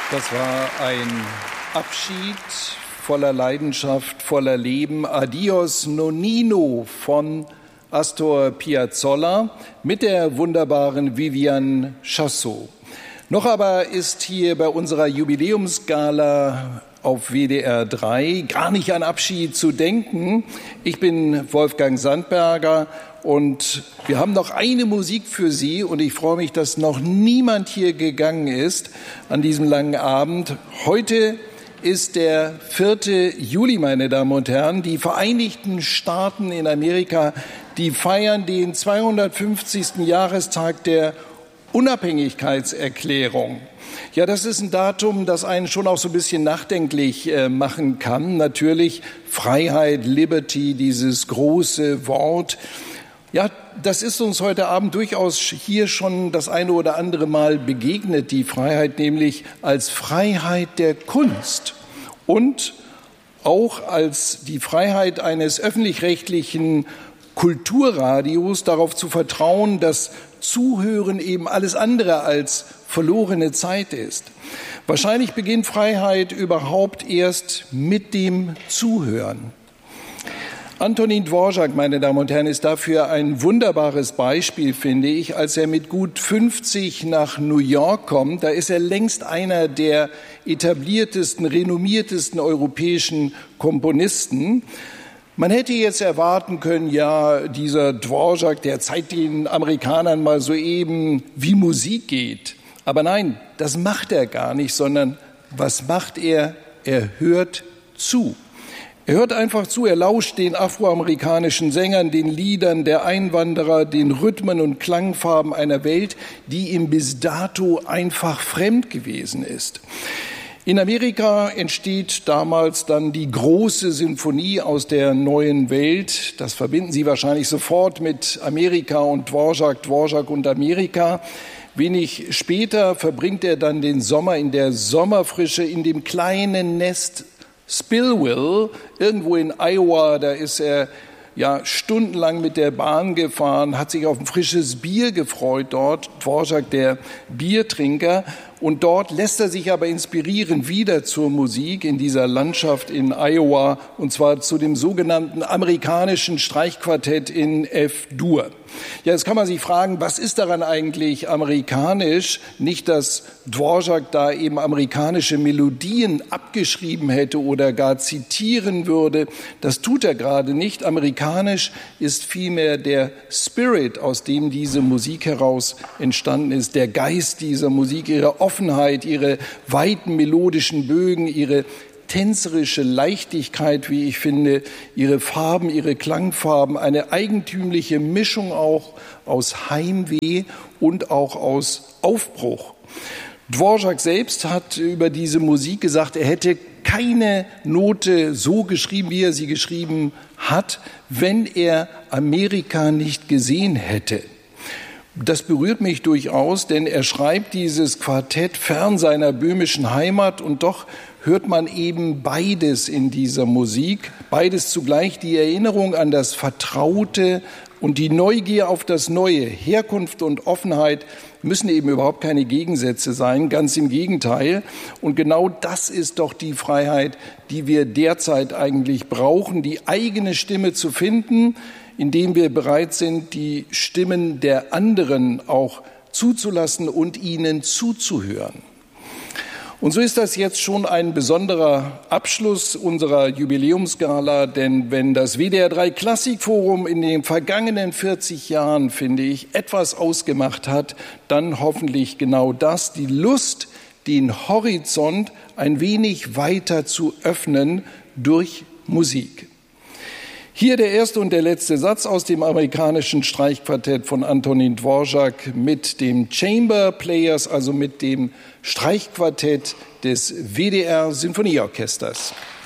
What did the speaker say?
Das war ein Abschied voller Leidenschaft, voller Leben. Adios Nonnino von Astor Piazzolla mit der wunderbaren Viviane Chassot. Noch aber ist hier bei unserer Jubiläumsgala auf WDR 3 gar nicht an Abschied zu denken. Ich bin Wolfgang Sandberger und wir haben noch eine Musik für Sie und ich freue mich, dass noch niemand hier gegangen ist an diesem langen Abend. Heute ist der 4. Juli, meine Damen und Herren. Die Vereinigten Staaten in Amerika, die feiern den 250. Jahrestag der Unabhängigkeitserklärung. Ja, das ist ein Datum, das einen schon auch so ein bisschen nachdenklich machen kann. Natürlich Freiheit, Liberty, dieses große Wort. Ja, das ist uns heute Abend durchaus hier schon das eine oder andere Mal begegnet, die Freiheit, nämlich als Freiheit der Kunst und auch als die Freiheit eines öffentlich-rechtlichen Kulturradios, darauf zu vertrauen, dass Zuhören eben alles andere als verlorene Zeit ist. Wahrscheinlich beginnt Freiheit überhaupt erst mit dem Zuhören. Antonín Dvořák, meine Damen und Herren, ist dafür ein wunderbares Beispiel, finde ich. Als er mit gut 50 nach New York kommt, da ist er längst einer der etabliertesten, renommiertesten europäischen Komponisten. Man hätte jetzt erwarten können, ja, dieser Dvořák, der zeigt den Amerikanern mal soeben, wie Musik geht. Aber nein, das macht er gar nicht, sondern was macht er? Er hört zu. Er hört einfach zu, er lauscht den afroamerikanischen Sängern, den Liedern der Einwanderer, den Rhythmen und Klangfarben einer Welt, die ihm bis dato einfach fremd gewesen ist. In Amerika entsteht damals dann die große Sinfonie aus der neuen Welt. Das verbinden Sie wahrscheinlich sofort mit Amerika und Dvořák, Dvořák und Amerika. Wenig später verbringt er dann den Sommer in der Sommerfrische in dem kleinen Nest Spillville, irgendwo in Iowa. Da ist er stundenlang mit der Bahn gefahren, hat sich auf ein frisches Bier gefreut dort, Dvořák, der Biertrinker. Und dort lässt er sich aber inspirieren wieder zur Musik in dieser Landschaft in Iowa, und zwar zu dem sogenannten amerikanischen Streichquartett in F-Dur. Ja, jetzt kann man sich fragen, was ist daran eigentlich amerikanisch? Nicht, dass Dvořák da eben amerikanische Melodien abgeschrieben hätte oder gar zitieren würde. Das tut er gerade nicht. Amerikanisch ist vielmehr der Spirit, aus dem diese Musik heraus entstanden ist, der Geist dieser Musik, ihre Offenheit, ihre weiten melodischen Bögen, ihre tänzerische Leichtigkeit, wie ich finde, ihre Farben, ihre Klangfarben, eine eigentümliche Mischung auch aus Heimweh und auch aus Aufbruch. Dvořák selbst hat über diese Musik gesagt, er hätte keine Note so geschrieben, wie er sie geschrieben hat, wenn er Amerika nicht gesehen hätte. Das berührt mich durchaus, denn er schreibt dieses Quartett fern seiner böhmischen Heimat und doch hört man eben beides in dieser Musik, beides zugleich, die Erinnerung an das Vertraute und die Neugier auf das Neue. Herkunft und Offenheit müssen eben überhaupt keine Gegensätze sein, ganz im Gegenteil. Und genau das ist doch die Freiheit, die wir derzeit eigentlich brauchen, die eigene Stimme zu finden, indem wir bereit sind, die Stimmen der anderen auch zuzulassen und ihnen zuzuhören. Und so ist das jetzt schon ein besonderer Abschluss unserer Jubiläumsgala, denn wenn das WDR 3 Klassikforum in den vergangenen 40 Jahren, finde ich, etwas ausgemacht hat, dann hoffentlich genau das, die Lust, den Horizont ein wenig weiter zu öffnen durch Musik. Hier der erste und der letzte Satz aus dem amerikanischen Streichquartett von Antonín Dvořák mit dem Chamber Players, also mit dem Streichquartett des WDR Sinfonieorchesters.